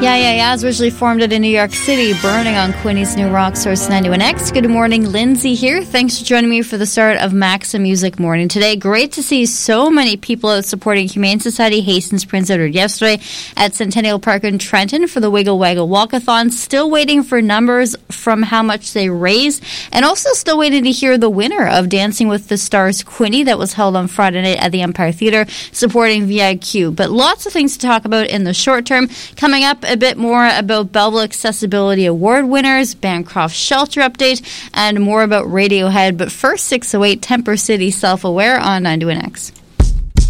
Yeah is originally formed out in New York City, burning on Quinny's new rock source 91X. Good morning, Lindsay here. Thanks for joining me for the start of Maxim Music Morning today. Great to see so many people out supporting Humane Society. Hastings Prince out yesterday at Centennial Park in Trenton for the Wiggle Waggle Walkathon. Still waiting for numbers from how much they raised, and also still waiting to hear the winner of Dancing with the Stars Quinny that was held on Friday night at the Empire Theatre supporting VIQ. But lots of things to talk about in the short term. Coming up, a bit more about Belleville Accessibility Award winners, Bancroft Shelter update, and more about Radiohead. But first, 608 Temper City Self-Aware on 91X.